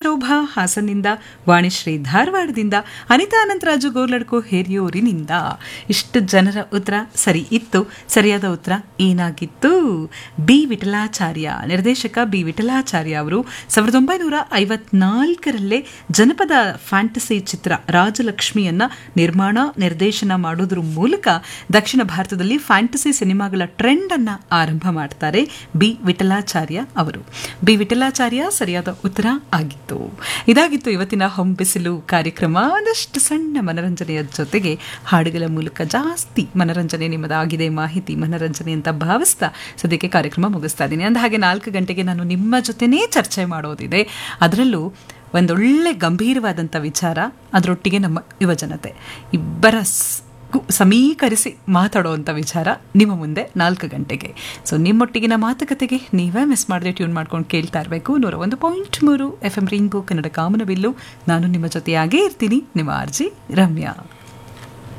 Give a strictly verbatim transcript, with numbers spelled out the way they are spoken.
ಶೋಭಾ ಹಾಸನ್ನಿಂದ, ವಾಣಿಶ್ರೀ ಧಾರವಾಡದಿಂದ, ಅನಿತಾ ಅನಂತರಾಜು ಗೋರ್ಲಡ್ಕೋ ಹೇರಿಯೂರಿನಿಂದ. ಇಷ್ಟು ಜನರ ಉತ್ತರ ಸರಿ ಇತ್ತು. ಸರಿಯಾದ ಉತ್ತರ ಏನಾಗಿತ್ತು? ಬಿ ವಿಠಲಾಚಾರ್ಯ. ನಿರ್ದೇಶಕ ಬಿ ವಿಠಲಾಚಾರ್ಯ ಅವರು ಸಾವಿರದ ಒಂಬೈನೂರ ಐವತ್ನಾಲ್ಕರಲ್ಲೇ ಜನಪದ ಫ್ಯಾಂಟಸಿ ಚಿತ್ರ ರಾಜಲಕ್ಷ್ಮಿಯನ್ನ ನಿರ್ಮಾಣ ನಿರ್ದೇಶನ ಮಾಡೋದ್ರ ಮೂಲಕ ದಕ್ಷಿಣ ಭಾರತದಲ್ಲಿ ಫ್ಯಾಂಟಸಿ ಸಿನಿಮಾಗಳ ಟ್ರೆಂಡ್ ಅನ್ನ ಆರಂಭ ಮಾಡ್ತಾರೆ ಬಿ ವಿಠಲಾಚಾರ್ಯ ಅವರು. ಬಿ ವಿಠಲಾಚಾರ್ಯ ಸರಿಯಾದ ಉತ್ತರ ಆಗಿತ್ತು. ಇದಾಗಿತ್ತು ಇವತ್ತಿನ ಹೊಂಬಿಸಿಲು ಕಾರ್ಯಕ್ರಮ. ಒಂದಷ್ಟು ಸಣ್ಣ ಮನರಂಜನೆಯ ಜೊತೆಗೆ ಹಾಡುಗಳ ಮೂಲಕ ಜಾಸ್ತಿ ಮನರಂಜನೆ ನಿಮ್ಮದಾಗಿದೆ, ಮಾಹಿತಿ ಮನರಂಜನೆ ಅಂತ ಭಾವಿಸ್ತಾ ಸದ್ಯಕ್ಕೆ ಕಾರ್ಯಕ್ರಮ ಮುಗಿಸ್ತಾ ಇದ್ದೀನಿ. ಅಂದ ಹಾಗೆ ನಾಲ್ಕು ಗಂಟೆಗೆ ನಾನು ನಿಮ್ಮ ಜೊತೆನೇ ಚರ್ಚೆ ಮಾಡೋದಿದೆ. ಅದರಲ್ಲೂ ಒಂದೊಳ್ಳೆ ಗಂಭೀರವಾದಂಥ ವಿಚಾರ, ಅದರೊಟ್ಟಿಗೆ ನಮ್ಮ ಯುವಜನತೆ ಇಬ್ಬರ ಸಮೀಕರಿಸಿ ಮಾತಾಡುವಂಥ ವಿಚಾರ ನಿಮ್ಮ ಮುಂದೆ ನಾಲ್ಕು ಗಂಟೆಗೆ. ಸೊ ನಿಮ್ಮೊಟ್ಟಿಗಿನ ಮಾತುಕತೆಗೆ ನೀವೇ ಮಿಸ್ ಮಾಡದೆ ಟ್ಯೂನ್ ಮಾಡ್ಕೊಂಡು ಕೇಳ್ತಾ ಇರಬೇಕು. ನೂರ ಒಂದು ಪಾಯಿಂಟ್ ಮೂರು ಎಫ್ ಎಂ ರೈನ್ಬೋ ಕನ್ನಡ ಕಾಮನಬಿಲ್ಲು. ನಾನು ನಿಮ್ಮ ಜೊತೆಯಾಗೇ ಇರ್ತೀನಿ, ನಿಮ್ಮ ಆರ್ಜಿ ರಮ್ಯಾ.